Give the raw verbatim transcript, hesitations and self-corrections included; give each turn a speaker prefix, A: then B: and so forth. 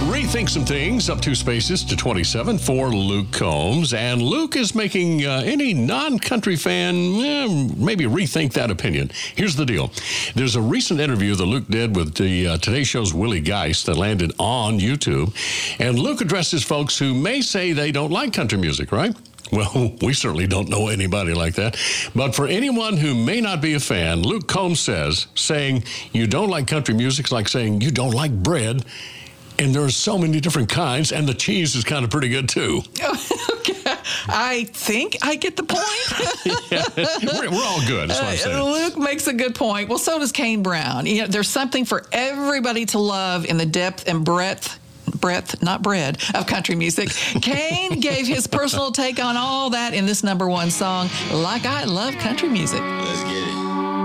A: Rethink some things. Up two spaces to twenty-seven for Luke Combs. And Luke is making uh, any non-country fan eh, maybe rethink that opinion. Here's the deal. There's a recent interview that Luke did with the uh, Today Show's Willie Geist that landed on YouTube. And Luke addresses folks who may say they don't like country music, right? Well, we certainly don't know anybody like that. But for anyone who may not be a fan, Luke Combs says, saying you don't like country music is like saying you don't like bread. And there are so many different kinds, and the cheese is kind of pretty good, too.
B: Okay. I think I get the point.
A: Yeah, we're, we're all good, that's what I'm saying.
B: Uh, Luke makes a good point. Well, so does Kane Brown. You know, there's something for everybody to love in the depth and breadth breadth, not bread, of country music. Kane gave his personal take on all that in this number one song, Like I Love Country Music.
C: Let's get